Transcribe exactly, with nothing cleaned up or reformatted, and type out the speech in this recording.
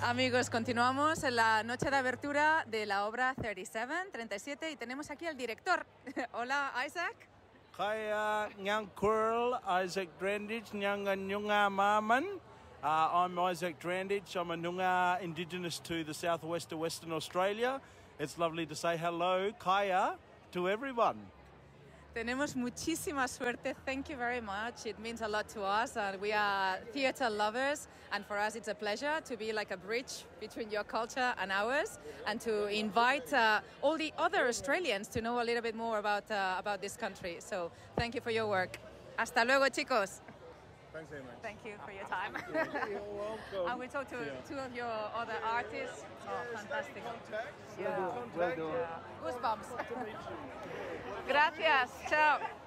Amigos, continuamos en la noche de abertura de la obra treinta y siete, treinta y siete, y tenemos aquí al director. Hola, Isaac. Kaya Nyang Kurl, Isaac Drandich, Nyanga Nyunga Maman. Uh, I'm Isaac Drandich. I'm a Noongar indigenous to the southwest of Western Australia. It's lovely to say hello, Kaya, to everyone. Tenemos muchísima suerte. Thank you very much. It means a lot to us. And we are theatre lovers. And for us, it's a pleasure to be like a bridge between your culture and ours. And to invite uh, all the other Australians to know a little bit more about, uh, about this country. So thank you for your work. Hasta luego, chicos. Thanks very much. Thank you for your time. You're welcome. And we talk to Yeah. two of your other artists. Oh, fantastic. Contact. Yeah. Contact. Yeah. Goosebumps. Gracias. Ciao.